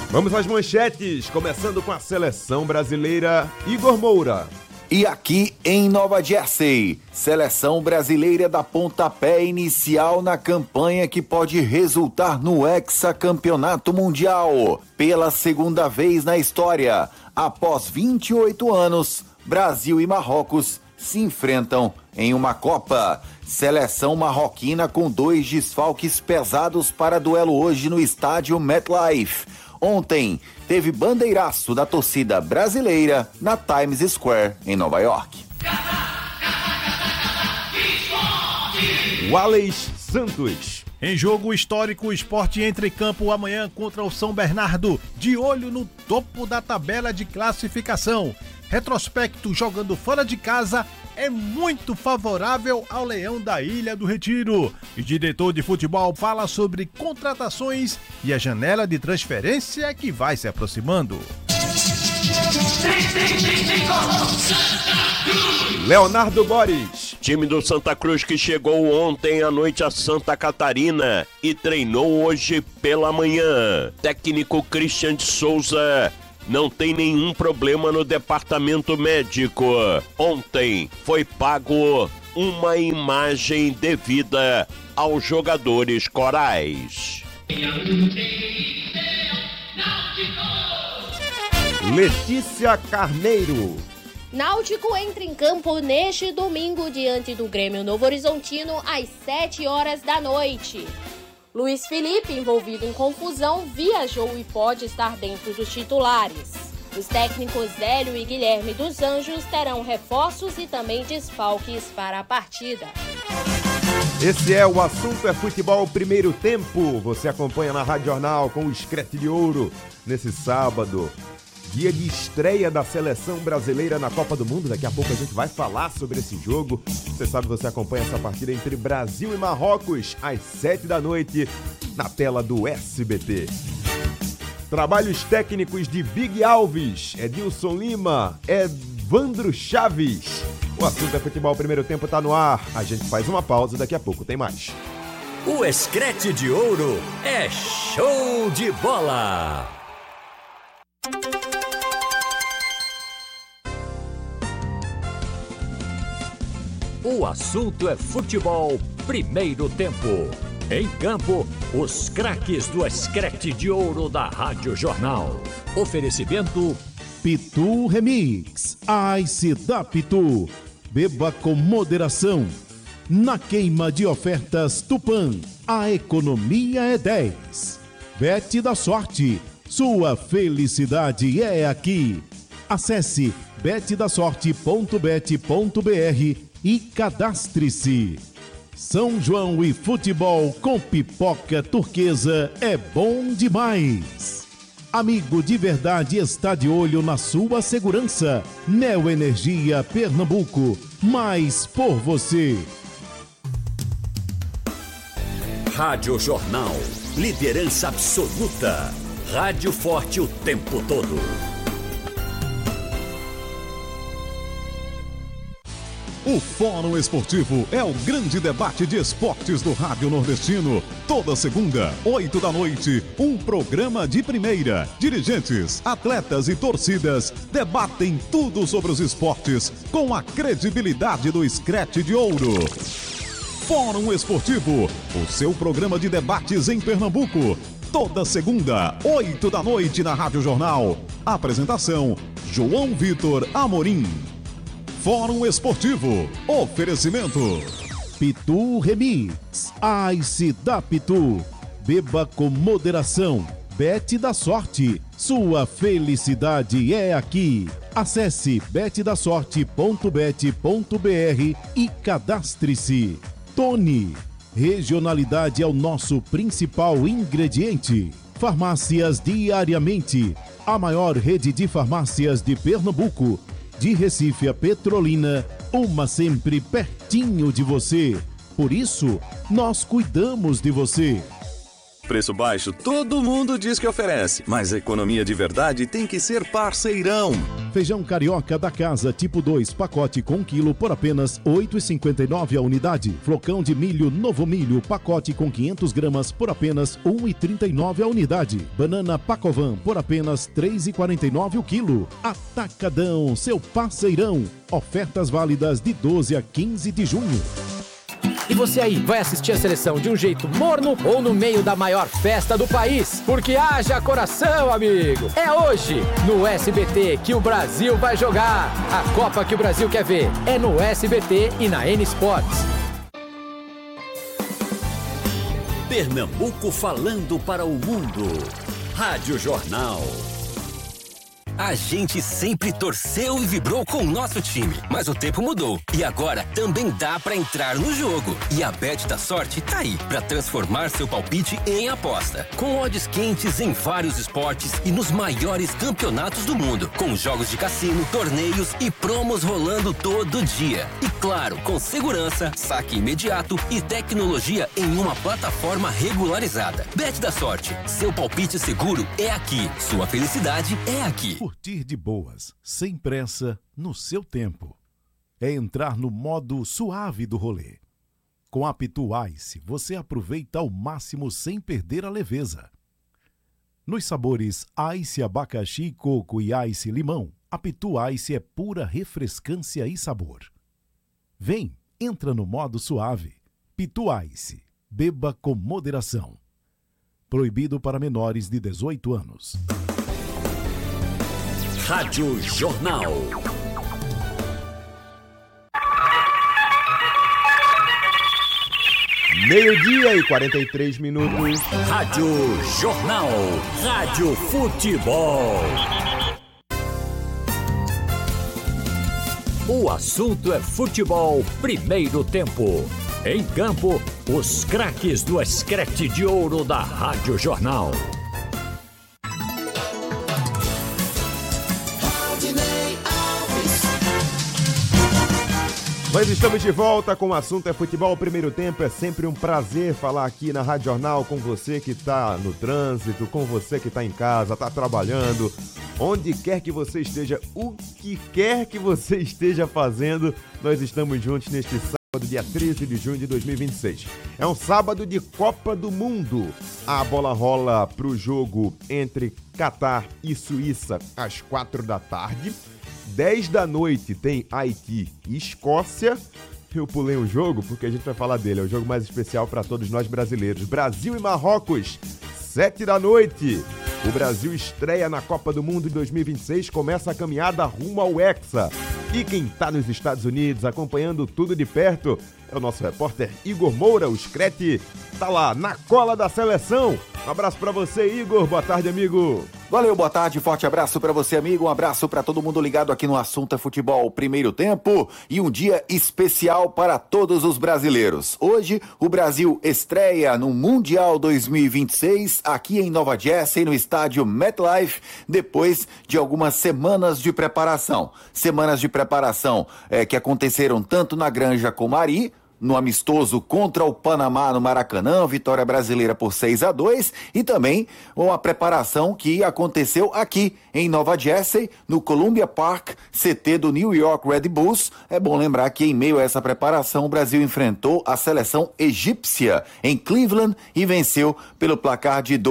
Vamos às manchetes, começando com a seleção brasileira. Igor Moura. E aqui em Nova Jersey, seleção brasileira dá pontapé inicial na campanha que pode resultar no hexacampeonato mundial. Pela segunda vez na história, após 28 anos, Brasil e Marrocos se enfrentam em uma Copa. Seleção marroquina com 2 desfalques pesados para duelo hoje no estádio MetLife. Ontem, teve bandeiraço da torcida brasileira na Times Square, em Nova York. Wallace Santos. Em jogo histórico, o Sport entra em campo amanhã contra o São Bernardo, de olho no topo da tabela de classificação. Retrospecto jogando fora de casa é muito favorável ao Leão da Ilha do Retiro. O diretor de futebol fala sobre contratações e a janela de transferência que vai se aproximando. Leonardo Boris. Time do Santa Cruz que chegou ontem à noite a Santa Catarina e treinou hoje pela manhã. Técnico Christian de Souza não tem nenhum problema no departamento médico. Ontem foi pago uma imagem devida aos jogadores corais. Letícia Carneiro. Náutico entra em campo neste domingo diante do Grêmio Novo Horizontino às 7 horas da noite. Luiz Felipe, envolvido em confusão, viajou e pode estar dentro dos titulares. Os técnicos Hélio e Guilherme dos Anjos terão reforços e também desfalques para a partida. Esse é o Assunto é Futebol Primeiro Tempo. Você acompanha na Rádio Jornal com o Screte de Ouro nesse sábado. Dia de estreia da seleção brasileira na Copa do Mundo. Daqui a pouco a gente vai falar sobre esse jogo. Você sabe, você acompanha essa partida entre Brasil e Marrocos às 7 da noite na tela do SBT. Trabalhos técnicos de Big Alves, Edilson Lima, Evandro Chaves. O Assunto é Futebol Primeiro Tempo tá no ar. A gente faz uma pausa, daqui a pouco tem mais. O Screte de Ouro é show de bola. O assunto é futebol primeiro tempo. Em campo, os craques do Screte de Ouro da Rádio Jornal. Oferecimento Pitu Remix. Ice da Pitu. Beba com moderação. Na queima de ofertas Tupã, a economia é 10. Bet da Sorte. Sua felicidade é aqui. Acesse betdasorte.bet.br e cadastre-se. São João e futebol com pipoca turquesa é bom demais. Amigo de verdade está de olho na sua segurança. Neoenergia Pernambuco, mais por você. Rádio Jornal, liderança absoluta. Rádio forte o tempo todo. O Fórum Esportivo é o grande debate de esportes do Rádio Nordestino. Toda segunda, 8 da noite, um programa de primeira. Dirigentes, atletas e torcidas debatem tudo sobre os esportes com a credibilidade do Screte de Ouro. Fórum Esportivo, o seu programa de debates em Pernambuco. Toda segunda, 8 da noite na Rádio Jornal. Apresentação, João Vitor Amorim. Fórum Esportivo. Oferecimento Pitu Remix. Ice da Pitu. Beba com moderação. Bet da Sorte. Sua felicidade é aqui. Acesse betdasorte.bet.br e cadastre-se. Tony. Regionalidade é o nosso principal ingrediente. Farmácias Diariamente. A maior rede de farmácias de Pernambuco. De Recife a Petrolina, uma sempre pertinho de você. Por isso, nós cuidamos de você. Preço baixo, todo mundo diz que oferece, mas a economia de verdade tem que ser parceirão. Feijão carioca da casa tipo 2, pacote com quilo por apenas R$ 8,59 a unidade. Flocão de milho Novo Milho, pacote com 500 gramas por apenas R$ 1,39 a unidade. Banana Pacovan por apenas R$ 3,49 o quilo. Atacadão, seu parceirão. Ofertas válidas de 12 a 15 de junho. E você aí, vai assistir a seleção de um jeito morno ou no meio da maior festa do país? Porque haja coração, amigo! É hoje, no SBT, que o Brasil vai jogar. A Copa que o Brasil quer ver é no SBT e na N Sports. Pernambuco falando para o mundo. Rádio Jornal. A gente sempre torceu e vibrou com o nosso time, mas o tempo mudou e agora também dá pra entrar no jogo. E a Bet da Sorte tá aí pra transformar seu palpite em aposta. Com odds quentes em vários esportes e nos maiores campeonatos do mundo, com jogos de cassino, torneios e promos rolando todo dia. E claro, com segurança, saque imediato e tecnologia em uma plataforma regularizada. Bet da Sorte, seu palpite seguro é aqui, sua felicidade é aqui. Curtir de boas, sem pressa, no seu tempo. É entrar no modo suave do rolê. Com a Pitu Ice, você aproveita ao máximo sem perder a leveza. Nos sabores Ice Abacaxi, Coco e Ice Limão, a Pitu Ice é pura refrescância e sabor. Vem, entra no modo suave. Pitu Ice, beba com moderação. Proibido para menores de 18 anos. Rádio Jornal. Meio-dia e 43 minutos. Rádio Jornal. Rádio Futebol. O assunto é futebol, primeiro tempo. Em campo, os craques do Escrete de Ouro da Rádio Jornal. Nós estamos de volta com o assunto é futebol, primeiro tempo. É sempre um prazer falar aqui na Rádio Jornal com você que está no trânsito, com você que está em casa, está trabalhando, onde quer que você esteja, o que quer que você esteja fazendo, nós estamos juntos neste sábado, dia 13 de junho de 2026. É um sábado de Copa do Mundo. A bola rola para o jogo entre Catar e Suíça às 4 da tarde. 10 da noite tem Haiti e Escócia. Eu pulei um jogo porque a gente vai falar dele. É o jogo mais especial para todos nós brasileiros. Brasil e Marrocos, 7 da noite. O Brasil estreia na Copa do Mundo de 2026. Começa a caminhada rumo ao Hexa. E quem está nos Estados Unidos acompanhando tudo de perto é o nosso repórter Igor Moura. O Screte tá lá na cola da seleção. Um abraço para você, Igor. Boa tarde, amigo. Valeu, boa tarde, forte abraço pra você, amigo, um abraço pra todo mundo ligado aqui no Assunto é Futebol, primeiro tempo e um dia especial para todos os brasileiros. Hoje, o Brasil estreia no Mundial 2026 aqui em Nova Jersey, no estádio MetLife, depois de algumas semanas de preparação. Semanas de preparação que aconteceram tanto na Granja Comari, no amistoso contra o Panamá no Maracanã, vitória brasileira por 6-2, e também uma preparação que aconteceu aqui em Nova Jersey, no Columbia Park, CT do New York Red Bulls. É bom lembrar que em meio a essa preparação o Brasil enfrentou a seleção egípcia em Cleveland e venceu pelo placar de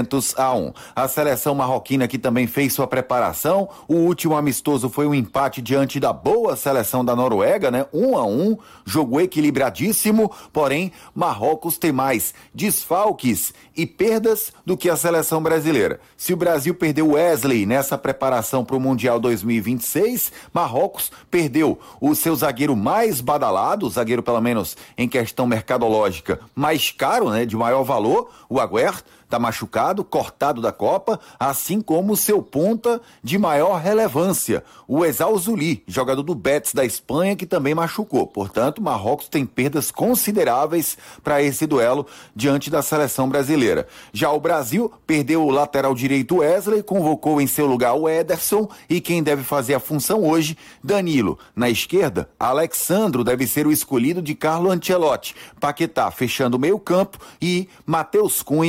2-1. A seleção marroquina que também fez sua preparação, o último amistoso foi um empate diante da boa seleção da Noruega, né? 1-1, jogo equilibradíssimo, porém Marrocos tem mais desfalques e perdas do que a seleção brasileira. Se o Brasil perdeu Wesley nessa preparação para o Mundial 2026, Marrocos perdeu o seu zagueiro mais badalado, o zagueiro pelo menos em questão mercadológica mais caro, né, de maior valor, o Agüer, está machucado, cortado da Copa, assim como o seu ponta de maior relevância, o Ezal Zuli, jogador do Betis da Espanha, que também machucou. Portanto, Marrocos tem perdas consideráveis para esse duelo diante da seleção brasileira. Já o Brasil perdeu o lateral direito Wesley, convocou em seu lugar o Ederson e quem deve fazer a função hoje, Danilo. Na esquerda, Alexandro deve ser o escolhido de Carlo Ancelotti. Paquetá fechando o meio campo e Matheus Cunha no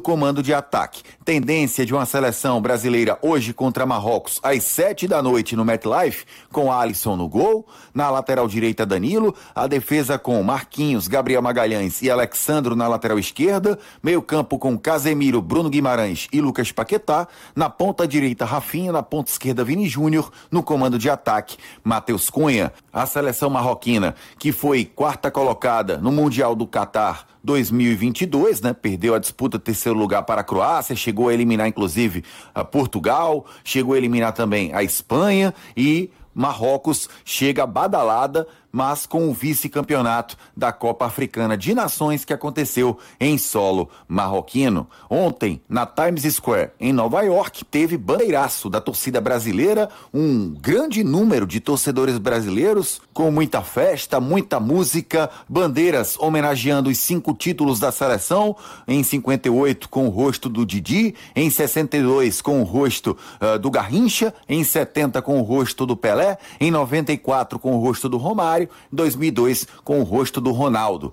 comando de ataque. Tendência de uma seleção brasileira hoje contra Marrocos às 7 da noite no MetLife, com Alisson no gol, na lateral direita Danilo, a defesa com Marquinhos, Gabriel Magalhães e Alexandro na lateral esquerda, meio campo com Casemiro, Bruno Guimarães e Lucas Paquetá, na ponta direita Rafinha, na ponta esquerda Vini Júnior, no comando de ataque Matheus Cunha. A seleção marroquina, que foi quarta colocada no Mundial do Catar 2022, né? Perdeu a disputa terceiro lugar para a Croácia, chegou a eliminar inclusive a Portugal, chegou a eliminar também a Espanha, e Marrocos chega badalada, mas com o vice-campeonato da Copa Africana de Nações que aconteceu em solo marroquino. Ontem, na Times Square, em Nova York, teve bandeiraço da torcida brasileira, um grande número de torcedores brasileiros, com muita festa, muita música, bandeiras homenageando os 5 títulos da seleção, em 58 com o rosto do Didi, em 62 com o rosto do Garrincha, em 70 com o rosto do Pelé, em 94 com o rosto do Romário, 2002 com o rosto do Ronaldo.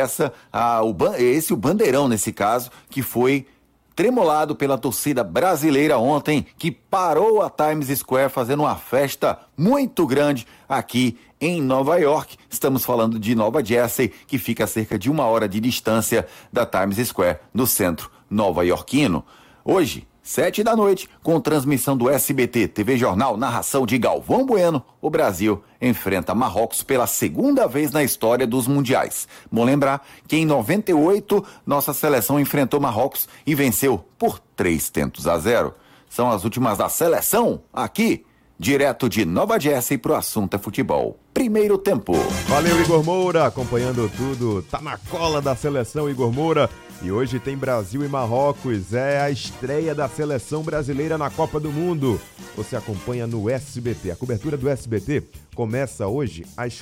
Esse o bandeirão nesse caso, que foi tremolado pela torcida brasileira ontem, que parou a Times Square fazendo uma festa muito grande aqui em Nova York. Estamos falando de Nova Jersey, que fica a cerca de 1 hora de distância da Times Square, no centro nova-iorquino. Hoje, 7 da noite, com transmissão do SBT TV Jornal, narração de Galvão Bueno, o Brasil enfrenta Marrocos pela segunda vez na história dos mundiais. Bom lembrar que em 98, nossa seleção enfrentou Marrocos e venceu por 3-0. São as últimas da seleção aqui, direto de Nova Jersey pro Assunto é Futebol. Primeiro tempo. Valeu, Igor Moura, acompanhando tudo. Tá na cola da seleção, Igor Moura. E hoje tem Brasil e Marrocos. É a estreia da seleção brasileira na Copa do Mundo. Você acompanha no SBT. A cobertura do SBT começa hoje às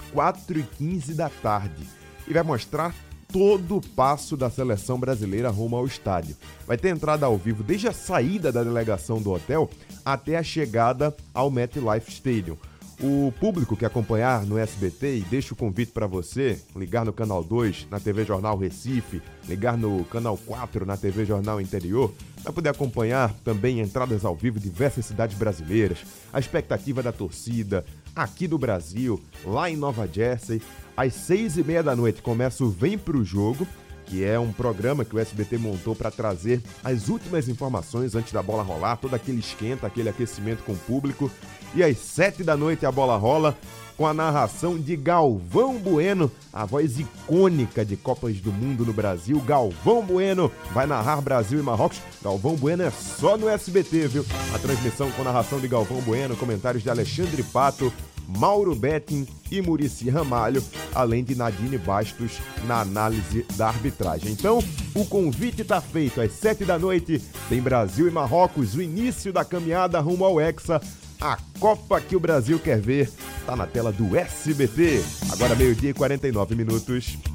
4h15 da tarde. E vai mostrar todo o passo da seleção brasileira rumo ao estádio. Vai ter entrada ao vivo desde a saída da delegação do hotel até a chegada ao MetLife Stadium. O público que acompanhar no SBT, e deixa o convite para você ligar no Canal 2, na TV Jornal Recife, ligar no Canal 4, na TV Jornal Interior, vai poder acompanhar também entradas ao vivo de diversas cidades brasileiras, a expectativa da torcida aqui do Brasil, lá em Nova Jersey. Às 6h30 da noite começa o Vem Pro Jogo, que é um programa que o SBT montou para trazer as últimas informações antes da bola rolar, todo aquele esquenta, aquele aquecimento com o público. E às 7 da noite a bola rola com a narração de Galvão Bueno, a voz icônica de Copas do Mundo no Brasil. Galvão Bueno vai narrar Brasil e Marrocos. Galvão Bueno é só no SBT, viu? A transmissão com narração de Galvão Bueno, comentários de Alexandre Pato, Mauro Betting e Muricy Ramalho, além de Nadine Bastos na análise da arbitragem. Então, o convite está feito. Às 7 da noite tem Brasil e Marrocos, o início da caminhada rumo ao Hexa. A Copa que o Brasil quer ver está na tela do SBT. Agora 12h49.